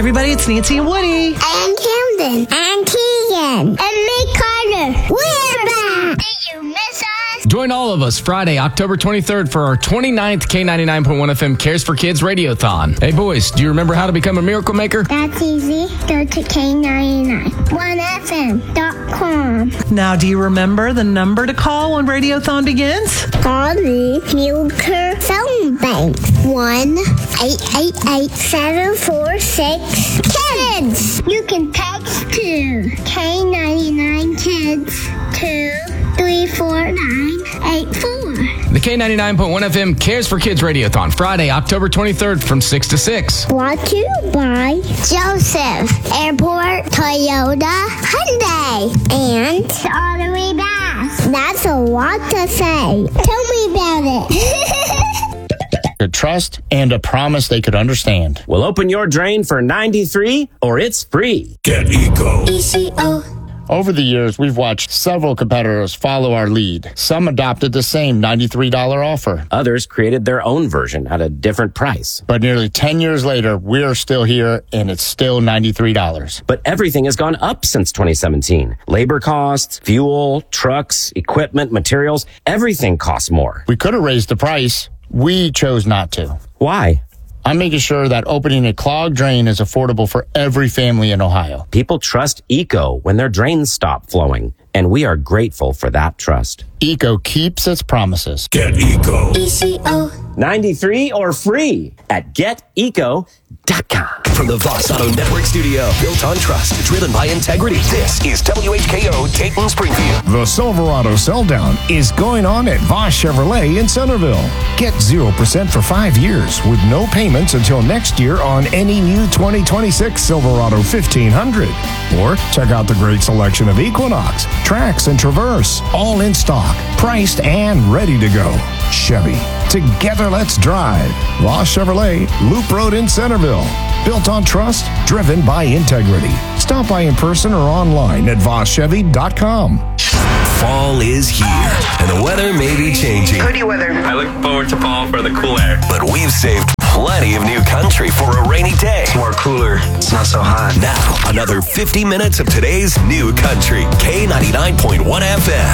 everybody, it's Nancy and Woody. And Camden. And Keegan. And me, Carter. We're back. Did you miss us? Join all of us Friday, October 23rd for our 29th K99.1 FM Cares for Kids Radiothon. Hey boys, do you remember how to become a miracle maker? That's easy. Go to K99.1FM.com. Now, do you remember the number to call when Radiothon begins? Call the Milker Phone Bank. 1-888-746-KIDS. You can text to K99 Kids to 34984. The K99.1 FM Cares for Kids Radiothon, Friday, October 23rd from 6 to 6. Brought to you by Joseph Airport, Toyota, Hyundai, and Ottery Bass. That's a lot to say. Tell me about it. Trust and a promise they could understand. We'll open your drain for $93 or it's free. Get Eco. ECO. Over the years, we've watched several competitors follow our lead. Some adopted the same $93 offer. Others created their own version at a different price. But nearly 10 years later, we're still here, and it's still $93. But everything has gone up since 2017. Labor costs, fuel, trucks, equipment, materials, everything costs more. We could have raised the price. We chose not to. Why? I'm making sure that opening a clogged drain is affordable for every family in Ohio. People trust Eco when their drains stop flowing, and we are grateful for that trust. Eco keeps its promises. Get Eco. ECO. 93 or free at geteco.com. From the Voss Auto Network studio, built on trust, driven by integrity. This is WHKO Dayton Springfield. The Silverado Sell-Down is going on at Voss Chevrolet in Centerville. Get 0% for 5 years with no payments until next year on any new 2026 Silverado 1500. Or check out the great selection of Equinox, Trax, and Traverse, all in stock, priced and ready to go. Chevy. Together, let's drive. Voss Chevrolet, Loop Road in Centerville. Built on trust, driven by integrity. Stop by in person or online at VossChevy.com. Fall is here, and the weather may be changing. Hoodie weather. I look forward to fall for the cool air. But we've saved plenty of new country for a rainy day. It's more cooler. It's not so hot. Now, another 50 minutes of today's new country. K99.1 FM.